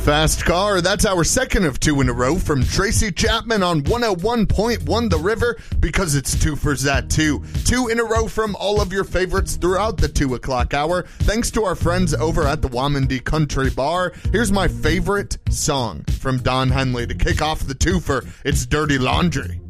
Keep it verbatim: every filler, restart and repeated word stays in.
Fast Car, that's our second of two in a row from Tracy Chapman on one oh one point one The River, because it's two for that two. Two in a row from all of your favorites throughout the two o'clock hour. Thanks to our friends over at the Wamandee Country Bar. Here's my favorite song from Don Henley to kick off the twofer. It's Dirty Laundry.